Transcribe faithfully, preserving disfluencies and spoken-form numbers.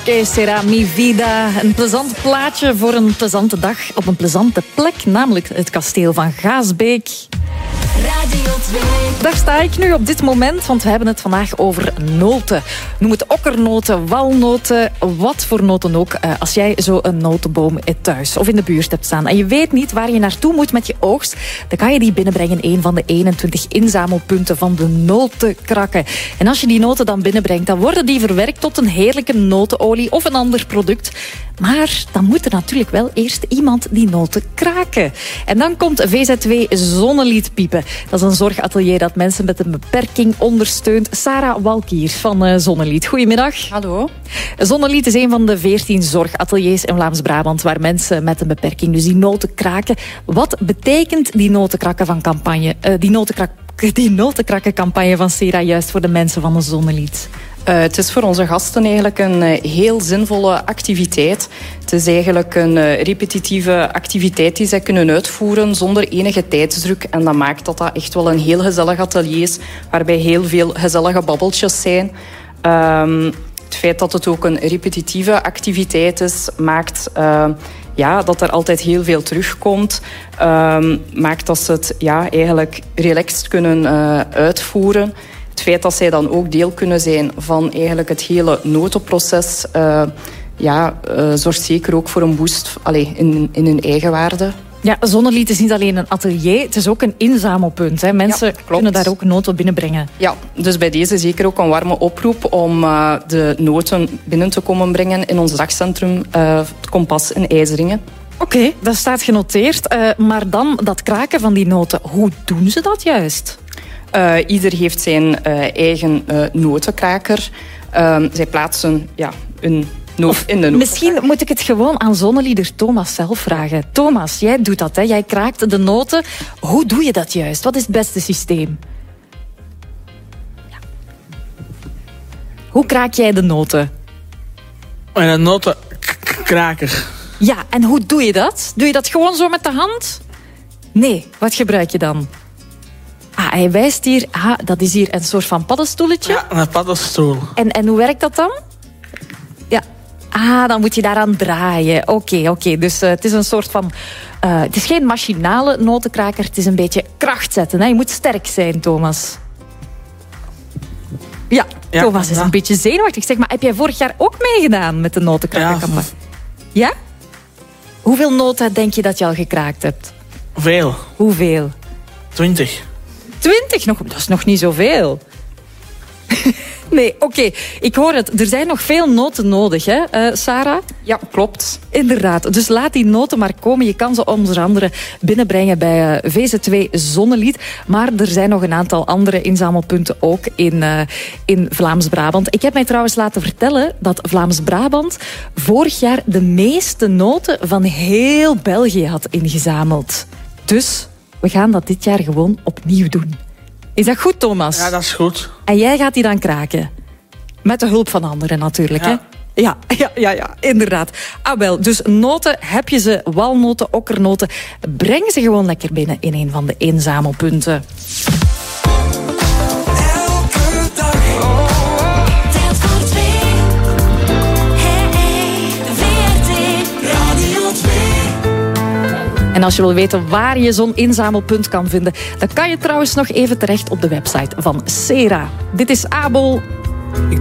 que será mi vida. Een plezant plaatje voor een plezante dag op een plezante plek, namelijk het kasteel van Gaasbeek. Radio twee. Daar sta ik nu op dit moment, want we hebben het vandaag over noten. Noem het okkernoten, walnoten, wat voor noten ook. Als jij zo een notenboom thuis of in de buurt hebt staan en je weet niet waar je naartoe moet met je oogst, dan kan je die binnenbrengen in een van de eenentwintig inzamelpunten van de notenkrakken. En als je die noten dan binnenbrengt, dan worden die verwerkt tot een heerlijke notenolie of een ander product. Maar dan moet er natuurlijk wel eerst iemand die noten kraken. En dan komt V Z twee Zonnelied piepen. Dat is een zorgatelier dat mensen met een beperking ondersteunt. Sarah Walkier van uh, Zonnelied. Goedemiddag. Hallo. Zonnelied is een van de veertien zorgateliers in Vlaams-Brabant waar mensen met een beperking dus die noten kraken. Wat betekent die notenkrakken van campagne? Uh, die notenkrak Die notenkrakkencampagne van Sera juist voor de mensen van de Zonnelied? Uh, het is voor onze gasten eigenlijk een uh, heel zinvolle activiteit. Het is eigenlijk een uh, repetitieve activiteit die zij kunnen uitvoeren zonder enige tijdsdruk. En dat maakt dat dat echt wel een heel gezellig atelier is, waarbij heel veel gezellige babbeltjes zijn. Um, het feit dat het ook een repetitieve activiteit is, maakt uh, ja, dat er altijd heel veel terugkomt. Um, maakt dat ze het ja, eigenlijk relaxed kunnen uh, uitvoeren. Het feit dat zij dan ook deel kunnen zijn van eigenlijk het hele notenproces, uh, ja, uh, zorgt zeker ook voor een boost allez, in, in hun eigenwaarde. Ja, Zonnelied is niet alleen een atelier, het is ook een inzamelpunt. Hè. Mensen ja, kunnen daar ook noten binnenbrengen. Ja, dus bij deze zeker ook een warme oproep om uh, de noten binnen te komen brengen in ons dagcentrum uh, het Kompas in IJzeringen. Oké, okay, dat staat genoteerd. Uh, maar dan dat kraken van die noten, hoe doen ze dat juist? Uh, ieder heeft zijn uh, eigen uh, notenkraker. Uh, zij plaatsen ja, een noot in de notenkraker. Misschien moet ik het gewoon aan zonnelieder Thomas zelf vragen. Thomas, jij doet dat, hè? Jij kraakt de noten. Hoe doe je dat juist? Wat is het beste systeem? Ja. Hoe kraak jij de noten? Met een notenkraker. Ja, en hoe doe je dat? Doe je dat gewoon zo met de hand? Nee, wat gebruik je dan? Ah, hij wijst hier, ah, dat is hier een soort van paddenstoeletje. Ja, een paddenstoel. En, en hoe werkt dat dan? Ja. Ah, dan moet je daaraan draaien. Oké, okay, oké. Okay. Dus uh, het is een soort van... Uh, het is geen machinale notenkraker, het is een beetje kracht zetten. Hè? Je moet sterk zijn, Thomas. Ja, ja Thomas is ja. een beetje zenuwachtig. Zeg maar, heb jij vorig jaar ook meegedaan met de notenkrakkercampagne? Ja. ja? Hoeveel noten denk je dat je al gekraakt hebt? Veel. Hoeveel? Twintig. Twintig? Nog, dat is nog niet zoveel. Nee, oké. Okay. Ik hoor het. Er zijn nog veel noten nodig, hè, uh, Sarah? Ja, klopt. Inderdaad. Dus laat die noten maar komen. Je kan ze onder andere binnenbrengen bij uh, V Z twee Zonnelied. Maar er zijn nog een aantal andere inzamelpunten ook in, uh, in Vlaams-Brabant. Ik heb mij trouwens laten vertellen dat Vlaams-Brabant vorig jaar de meeste noten van heel België had ingezameld. Dus we gaan dat dit jaar gewoon opnieuw doen. Is dat goed, Thomas? Ja, dat is goed. En jij gaat die dan kraken? Met de hulp van anderen natuurlijk, ja. hè? Ja, ja, ja, ja, inderdaad. Ah wel, dus noten, heb je ze, walnoten, okkernoten, breng ze gewoon lekker binnen in een van de inzamelpunten. En als je wil weten waar je zo'n inzamelpunt kan vinden, dan kan je trouwens nog even terecht op de website van Sera. Dit is Abel.